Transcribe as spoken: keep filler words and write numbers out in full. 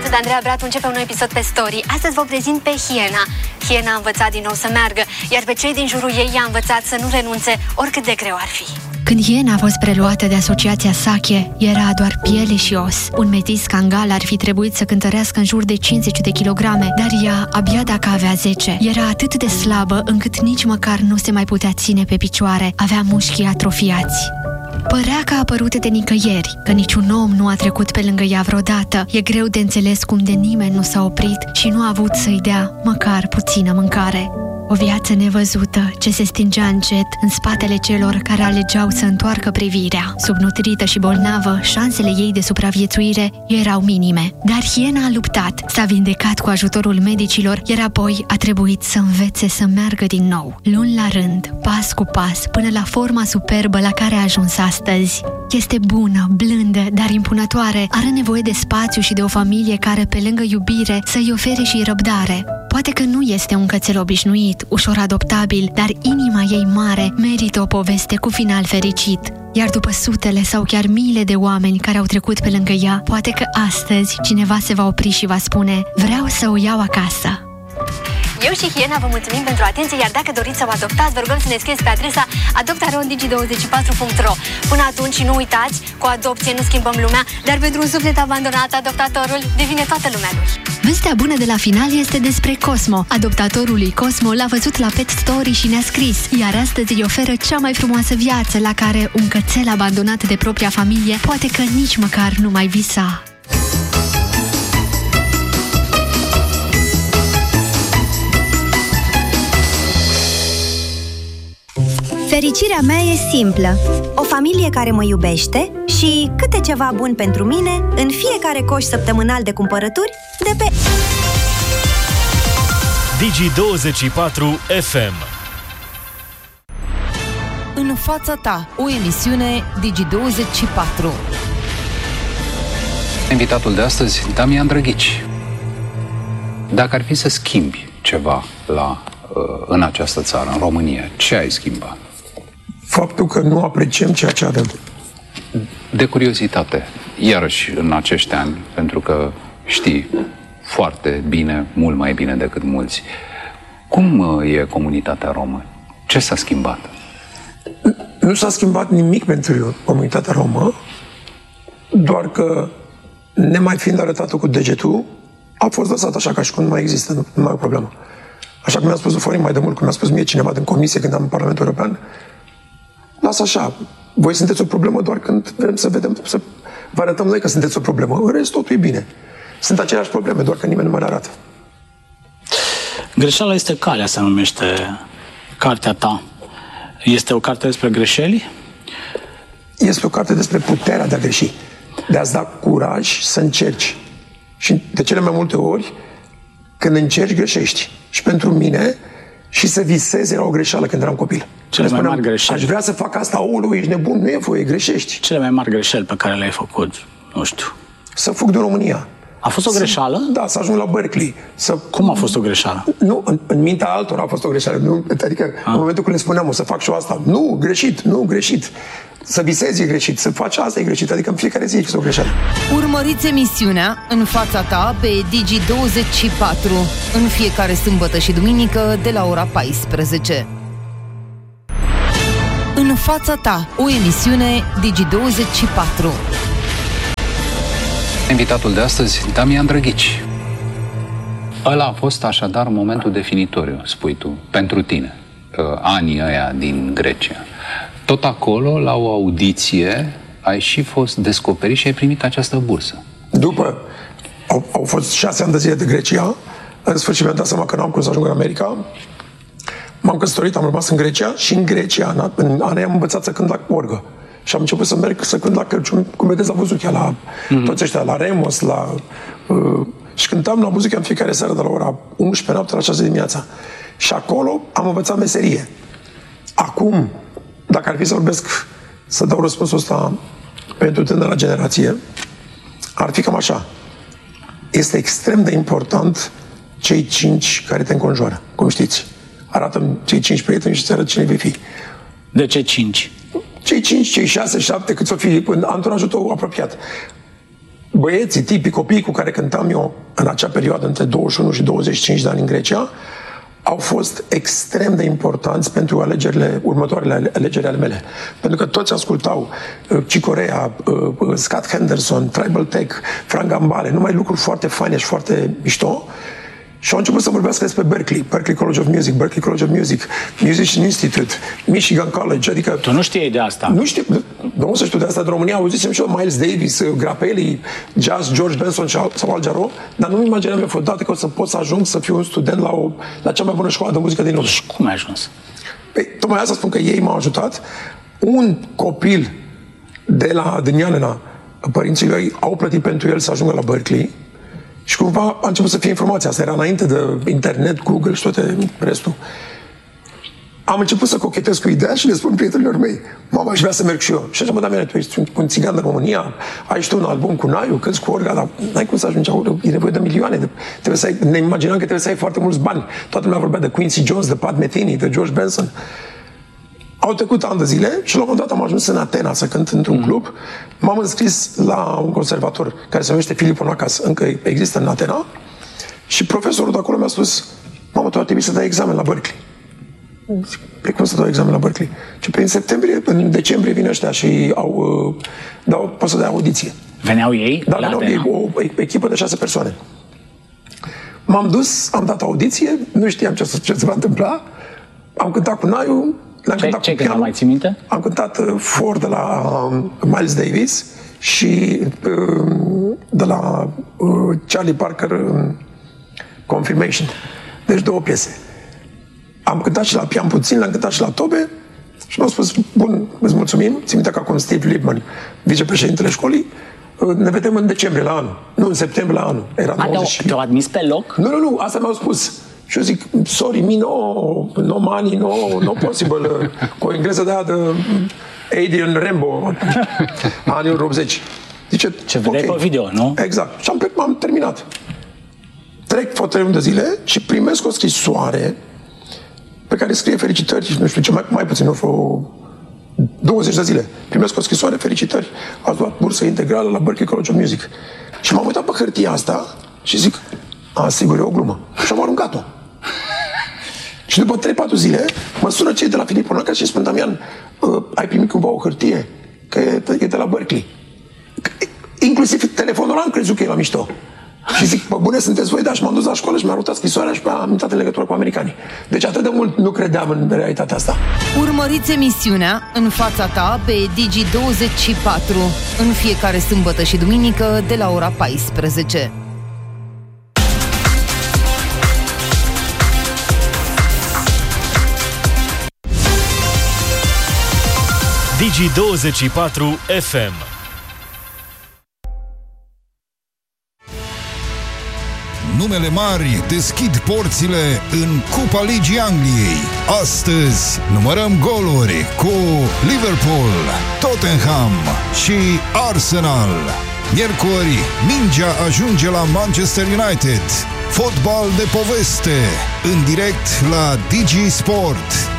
sunt Andreea Bratu, începe un nou episod pe Story. Astăzi vă prezint pe Hiena. Hiena a învățat din nou să meargă, iar pe cei din jurul ei i-a învățat să nu renunțe, oricât de greu ar fi. Când Hiena a fost preluată de asociația Sake, era doar piele și os. Un metis cangal ar fi trebuit să cântărească în jur de cincizeci de kilograme, dar ea, abia dacă avea zece, era atât de slabă încât nici măcar nu se mai putea ține pe picioare, avea mușchii atrofiați. Părea că a apărut de nicăieri, că niciun om nu a trecut pe lângă ea vreodată. E greu de înțeles cum de nimeni nu s-a oprit și nu a avut să-i dea măcar puțină mâncare. O viață nevăzută ce se stingea încet în spatele celor care alegeau să întoarcă privirea. Subnutrită și bolnavă, șansele ei de supraviețuire erau minime. Dar Hiena a luptat, s-a vindecat cu ajutorul medicilor, iar apoi a trebuit să învețe să meargă din nou, luni la rând, pas cu pas, până la forma superbă la care a ajuns astăzi. Este bună, blândă, dar impunătoare, are nevoie de spațiu și de o familie care, pe lângă iubire, să-i ofere și răbdare. Poate că nu este un cățel obișnuit, ușor adoptabil, dar inima ei mare merită o poveste cu final fericit. Iar după sutele sau chiar miile de oameni care au trecut pe lângă ea, poate că astăzi cineva se va opri și va spune: vreau să o iau acasă. Eu și Hiena vă mulțumim pentru atenție, iar dacă doriți să o adoptați, vă rugăm să ne scrieți pe adresa adoptaron digi douăzeci și patru punct ro. Până atunci, nu uitați, cu adopție nu schimbăm lumea, dar pentru un suflet abandonat, adoptatorul devine toată lumea lui. Vestea bună de la final este despre Cosmo. Adoptatorul lui Cosmo l-a văzut la Pet Story și ne-a scris, iar astăzi îi oferă cea mai frumoasă viață la care un cățel abandonat de propria familie poate că nici măcar nu mai visa. Fericirea mea e simplă. O familie care mă iubește și câte ceva bun pentru mine în fiecare coș săptămânal de cumpărături de pe Digi douăzeci și patru F M. În fața ta, o emisiune Digi douăzeci și patru. Invitatul de astăzi, Damian Drăghici. Dacă ar fi să schimbi ceva la, în această țară, în România, ce ai schimbat? Faptul că nu apreciem ceea ce avem. De curiozitate, iarăși în acești ani, pentru că știi foarte bine, mult mai bine decât mulți, cum e comunitatea romă? Ce s-a schimbat? Nu s-a schimbat nimic pentru comunitatea romă, doar că, nemai fiind arătată cu degetul, a fost lăsat așa ca și cum nu mai există, nu, nu mai e o problemă. Așa cum mi-a spus Florin mai de mult, cum mi-a spus mie cineva din comisie când am în Parlamentul European, lasă așa, voi sunteți o problemă doar când vrem să vedem, să vă arătăm noi că sunteți o problemă. În rest, totul e bine. Sunt aceleași probleme, doar că nimeni nu mai le arată. Greșeala este calea, se numește cartea ta. Este o carte despre greșeli? Este o carte despre puterea de a greși, de a-ți da curaj să încerci. Și de cele mai multe ori, când încerci, greșești. Și pentru mine, și să visezi era o greșeală când eram copil. Cele mai mari greșeli. Aș vrea să fac asta, aoleu, ești nebun, nu e voie, greșești. Cele mai mari greșeli pe care le-ai făcut, nu știu. Să fug din România. A fost o greșeală? Să, da, să ajung la Berkeley. Să... Cum a fost o greșeală? Nu, în, în mintea altora a fost o greșeală. Nu, adică, a. în momentul când le spuneam, o să fac și eu asta, nu, greșit, nu, greșit. Să visezi e greșit, să faci asta e greșit. Adică în fiecare zi e o greșeală. Urmăriți emisiunea În fața ta pe Digi douăzeci și patru în fiecare sâmbătă și duminică de la ora paisprezece. În fața ta, o emisiune Digi douăzeci și patru. Invitatul de astăzi, Damian Drăghici. Ăla a fost așadar momentul definitoriu, spui tu, pentru tine, anii ăia din Grecia. Tot acolo, la o audiție, ai și fost descoperit și ai primit această bursă. După, au, au fost șase ani de zile de Grecia, în sfârșit mi-am dat seama că n-am cum să ajung în America. M-am căsătorit, am rămas în Grecia și în Grecia, în anii am învățat să cânt la orgă. Și am început să merg să cânt la Crăciun, cum vedeți la Buzuchea, la mm-hmm. toți ăștia, la Remos, la... Uh, și cântam la Buzuchea în fiecare seară de la ora unsprezece noapte la șase dimineața. Și acolo am învățat meserie. Acum, dacă ar fi să vorbesc, să dau răspunsul ăsta pentru tânăra generație, ar fi cam așa. Este extrem de important cei cinci care te înconjoară, cum știți. Arată-mi cei cinci prieteni și îți arăt cine vei fi. De ce cinci? Cei cinci, cei șase, șapte, cât o fi în anturajul tău apropiat. băieții, tipii, copiii cu care cântam eu în acea perioadă, între douăzeci și unu și douăzeci și cinci de ani în Grecia, au fost extrem de importanți pentru alegerile, următoarele alegeri ale mele. Pentru că toți ascultau uh, Chick Corea, uh, Scott Henderson, Tribal Tech, Frank Gambale, numai lucruri foarte faine și foarte mișto. Și au început să vorbească despre Berkeley, Berkeley College of Music, Berkeley College of Music, Musician Institute, Michigan College, adică... Tu nu știai de asta? Nu știu, nu să știu de asta, de România auzisem și eu Miles Davis, Grappelli, Jazz, George Benson sau Al Jarreau, dar nu-mi imaginam eu vreodată că o să pot să ajung să fiu un student la, o, la cea mai bună școală de muzică din lume. Și cum ai ajuns? Păi, tocmai asta spun că ei m-au ajutat. Un copil de la Dânianena, părinții lui au plătit pentru el să ajungă la Berkeley. Și cumva a început să fie informația asta. Era înainte de internet, Google și toate restul. Am început să cochetez cu ideea și le spun prietenilor mei, mama, aș vrea să merg și eu. Și așa, mă, Damiane, tu ești un țigan de România, ai și tu un album cu Naiu, cânti cu Orga, dar n-ai cum să ajungi acolo, e nevoie de milioane. De, trebuie să ai, ne imaginam că trebuie să ai foarte mulți bani. Toată lumea vorbea de Quincy Jones, de Pat Metheny, de George Benson. Au trecut ani de zile și la un moment dat am ajuns în Atena să cânt într-un mm. club. M-am înscris la un conservator care se numește Filip Onacas, încă există în Atena. Și profesorul de acolo mi-a spus, mamă, tu ar trebui să dai examen la Berkeley. Zic, pe cum să dau examen la Berkeley? Și pe în septembrie, în decembrie vin ăștia și au, uh, dau, pot să dea audiție. Veneau ei? Da, veneau ei, o echipă de șase persoane. M-am dus, am dat audiție, nu știam ce, ce se va întâmpla. Am cântat cu Naiu. Ce, ce cântat, mai ții minte? Am cântat uh, For de la uh, Miles Davis și uh, de la uh, Charlie Parker uh, Confirmation. Deci două piese. Am cântat și la pian puțin, l-am cântat și la tobe și mi-au spus, bun, îți mulțumim, țin minte că acum Steve Liebman, vicepreședintele școlii, uh, ne vedem în decembrie la anul, nu în septembrie la anul. Era douăzeci. Te-au admis pe loc? Nu, nu, nu, asta mi-au spus. Și eu zic, sorry, me no, no money, no, no possible, cu o engleză de aia de Adrian Rambo, anii optzeci. Zice, ce vedeai okay. Pe video, nu? Exact. Și am, am terminat. Trec foarte luni de zile și primesc o scrisoare pe care scrie felicitări, nu știu ce, mai, mai puțin, nu vreo douăzeci de zile. Primesc o scrisoare, felicitări, ați luat bursă integrală la Berklee College of Music. Și m-am uitat pe hârtia asta și zic, a, sigur, e o glumă. Și am aruncat-o. Și după trei patru zile, mă sună cei de la Filip Onaca și îmi spun, Damian, uh, ai primit cumva o hârtie? Că e, e de la Berkeley. Inclusiv telefonul ăla am crezut că e la mișto. Și zic, bă, bune, sunteți voi, da, și m-am dus la școală și mi-a arătat scrisoarea și am intrat în legătură cu americanii. Deci atât de mult nu credeam în realitatea asta. Urmăriți emisiunea În fața ta pe Digi douăzeci și patru în fiecare sâmbătă și duminică de la ora paisprezece. Digi douăzeci și patru F M. Numele mari deschid porțile în Cupa Ligii Angliei. Astăzi numărăm goluri cu Liverpool, Tottenham și Arsenal. Miercuri, mingea ajunge la Manchester United. Fotbal de poveste, în direct la Digi Sport.